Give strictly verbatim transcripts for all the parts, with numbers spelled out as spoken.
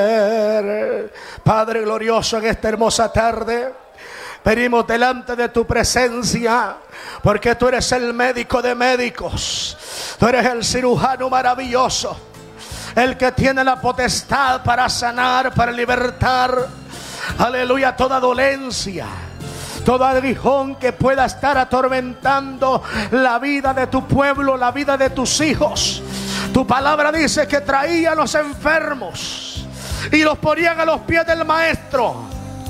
Padre glorioso, en esta hermosa tarde venimos delante de tu presencia, porque tú eres el médico de médicos, tú eres el cirujano maravilloso, el que tiene la potestad para sanar, para libertar, aleluya, toda dolencia, todo aguijón que pueda estar atormentando la vida de tu pueblo, la vida de tus hijos. Tu palabra dice que traían los enfermos y los ponían a los pies del maestro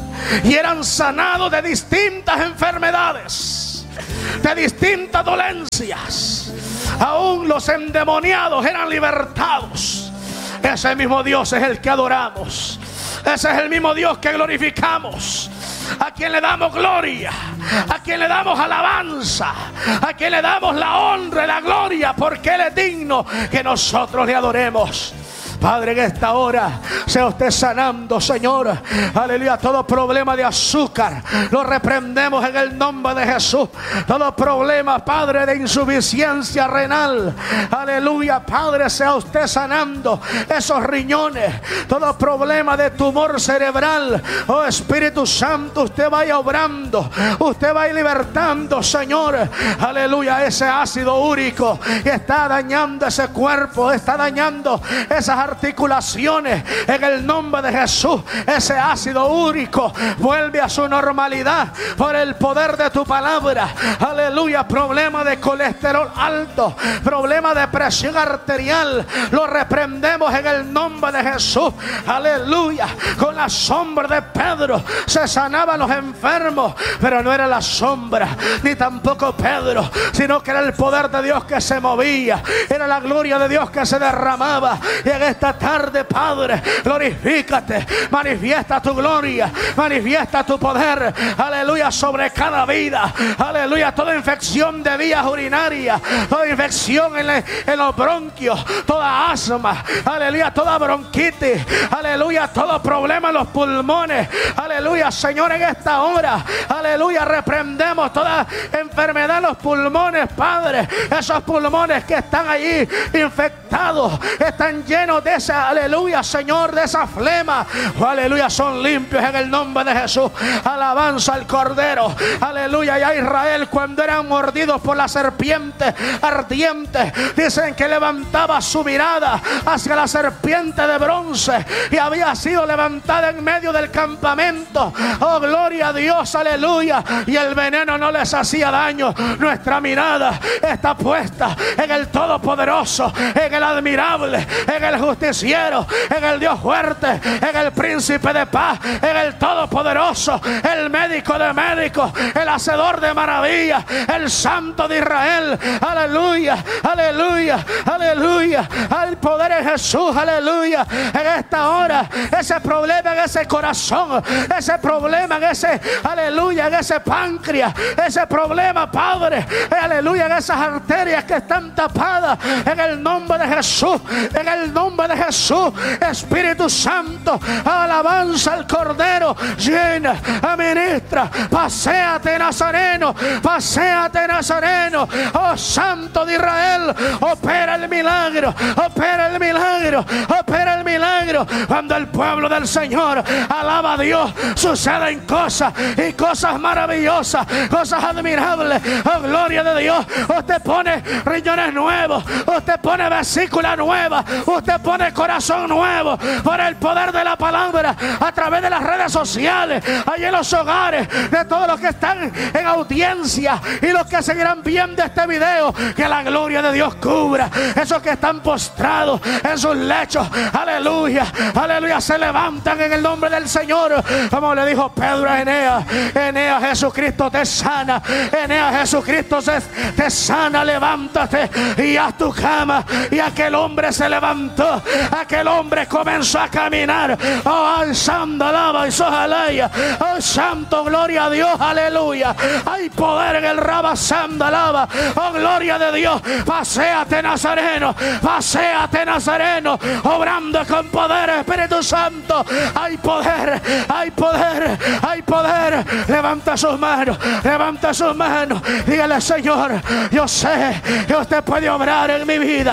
y eran sanados de distintas enfermedades, de distintas dolencias. Aún los endemoniados eran libertados. Ese mismo Dios es el que adoramos. Ese es el mismo Dios que glorificamos, a quien le damos gloria, a quien le damos alabanza, a quien le damos la honra y la gloria, porque Él es digno que nosotros le adoremos. Padre, en esta hora sea usted sanando, Señor, aleluya, todo problema de azúcar lo reprendemos en el nombre de Jesús. Todo problema, Padre, de insuficiencia renal, aleluya, Padre, sea usted sanando esos riñones. Todo problema de tumor cerebral, oh Espíritu Santo, usted vaya obrando, usted vaya libertando, Señor, aleluya, ese ácido úrico que está dañando ese cuerpo, está dañando esas articulaciones. En el nombre de Jesús, ese ácido úrico vuelve a su normalidad por el poder de tu palabra. Aleluya. Problema de colesterol alto, problema de presión arterial, lo reprendemos en el nombre de Jesús. Aleluya. Con la sombra de Pedro se sanaban los enfermos, pero no era la sombra ni tampoco Pedro, sino que era el poder de Dios que se movía, era la gloria de Dios que se derramaba. Y en esta tarde, Padre, glorifícate, manifiesta tu gloria, manifiesta tu poder, aleluya, sobre cada vida, aleluya. Toda infección de vías urinarias, toda infección en, le, en los bronquios, toda asma, aleluya, toda bronquitis, aleluya, todo problema en los pulmones, aleluya, Señor, en esta hora, aleluya, reprendemos toda enfermedad en los pulmones, Padre. Esos pulmones que están allí infectados, están llenos de esa, aleluya, Señor, de esa flema, oh, aleluya, son limpios en el nombre de Jesús. Alabanza al Cordero, aleluya. Y a Israel, cuando eran mordidos por la serpiente ardiente, dicen que levantaba su mirada hacia la serpiente de bronce y había sido levantada en medio del campamento. Oh, gloria a Dios, aleluya. Y el veneno no les hacía daño. Nuestra mirada está puesta en el Todopoderoso, en el admirable, en el justiciero, en el Dios fuerte, en el príncipe de paz, en el Todopoderoso, el médico de médicos, el hacedor de maravillas, el Santo de Israel. Aleluya, aleluya, aleluya. Hay poder en Jesús, aleluya. En esta hora, ese problema en ese corazón, ese problema en ese, aleluya, en ese páncreas, ese problema, Padre, aleluya, en esas arterias que están tapadas, en el nombre de Jesús, en el nombre de Jesús, Espíritu Santo, alabanza al Cordero, llena, administra, paséate, Nazareno, paséate, Nazareno, oh Santo de Israel, opera el milagro, opera el milagro, opera el milagro. Cuando el pueblo del Señor alaba a Dios, suceden cosas y cosas maravillosas, cosas admirables. Oh, gloria de Dios. Usted pone riñones nuevos, usted pone vesícula nueva, usted pone corazón nuevo por el poder de la palabra, a través de las redes sociales, ahí en los hogares de todos los que están en audiencia y los que seguirán viendo este video. Que la gloria de Dios cubra esos que están postrados en sus lechos, aleluya, aleluya, se levantan en el nombre del Señor, como le dijo Pedro a Eneas. Eneas, Jesucristo te sana, Eneas, Jesucristo te sana, levántate y haz tu cama. Y aquel hombre se levantó, aquel hombre comenzó a caminar. Oh, alzando, alaba y sojalaya, oh santo, gloria a Dios, aleluya. Hay poder en el rabasando, alaba, oh gloria de Dios. Paséate, Nazareno, paséate, Nazareno, obrando con poder, Espíritu Santo. Hay poder, hay poder, hay poder. Levanta sus manos, levanta sus manos, dígale: Señor, yo sé que usted puede obrar en mi vida,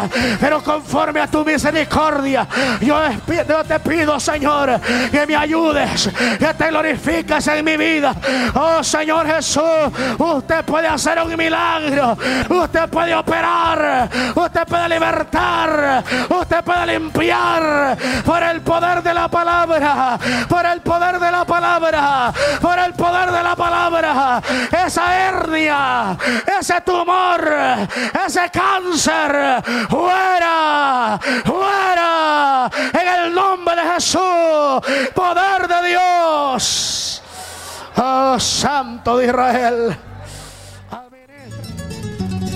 pero conforme a tu misericordia, yo, yo te pido, Señor, que me ayudes, que te glorifiques en mi vida. Oh Señor Jesús, usted puede hacer un milagro, usted puede operar, usted puede libertar, usted puede limpiar por el poder de la palabra, por el poder de la palabra, por el poder de la palabra. Esa hernia, ese tumor, ese cáncer, fuera, fuera, en el nombre de Jesús, poder de Dios. Oh Santo de Israel.